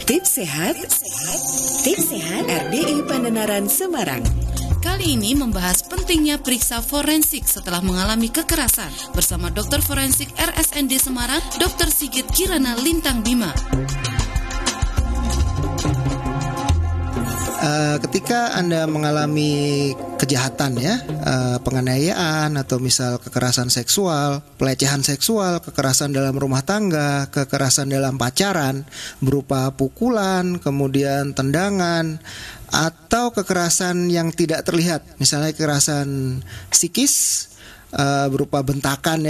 Tips sehat, tips sehat RDI Pandenaran Semarang. Kali ini membahas pentingnya periksa forensik setelah mengalami kekerasan bersama Dr. Forensik RSND Semarang, Dr. Sigit Kirana Lintang Bima. Ketika Anda mengalami kejahatan penganiayaan atau misal kekerasan seksual, pelecehan seksual, kekerasan dalam rumah tangga, kekerasan dalam pacaran berupa pukulan, kemudian tendangan, atau kekerasan yang tidak terlihat, misalnya kekerasan psikis berupa bentakan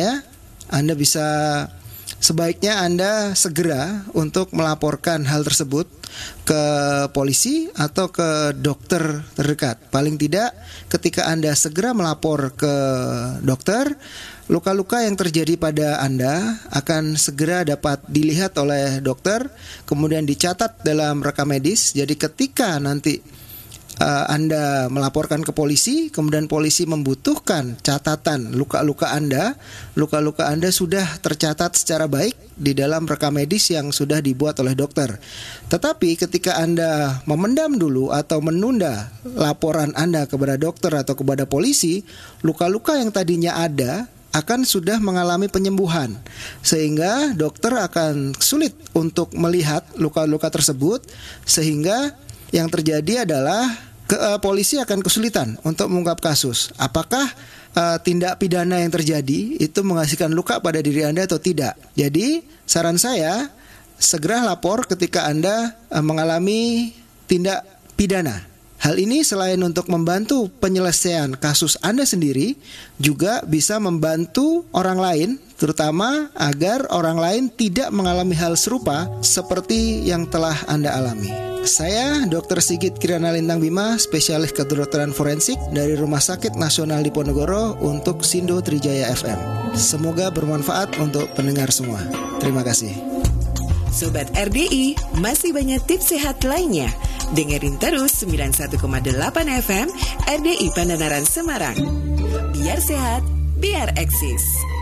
sebaiknya Anda segera untuk melaporkan hal tersebut ke polisi atau ke dokter terdekat. Paling tidak ketika Anda segera melapor ke dokter, luka-luka yang terjadi pada Anda akan segera dapat dilihat oleh dokter, kemudian dicatat dalam rekam medis. Jadi ketika nanti Anda melaporkan ke polisi, kemudian polisi membutuhkan catatan luka-luka Anda sudah tercatat secara baik di dalam rekam medis yang sudah dibuat oleh dokter. Tetapi ketika Anda memendam dulu atau menunda laporan Anda kepada dokter atau kepada polisi, luka-luka yang tadinya ada akan sudah mengalami penyembuhan, sehingga dokter akan sulit untuk melihat luka-luka tersebut, sehingga yang terjadi adalah polisi akan kesulitan untuk mengungkap kasus. Apakah tindak pidana yang terjadi itu menghasilkan luka pada diri Anda atau tidak? Jadi saran saya, segera lapor ketika Anda mengalami tindak pidana. Hal ini selain untuk membantu penyelesaian kasus Anda sendiri, juga bisa membantu orang lain, terutama agar orang lain tidak mengalami hal serupa seperti yang telah Anda alami. Saya Dr. Sigit Kirana Lintang Bima, spesialis kedokteran forensik dari Rumah Sakit Nasional Diponegoro untuk Sindo Trijaya FM. Semoga bermanfaat untuk pendengar semua. Terima kasih. Sobat RDI, masih banyak tips sehat lainnya. Dengerin terus 91,8 FM RDI Pandenaran Semarang. Biar sehat, biar eksis.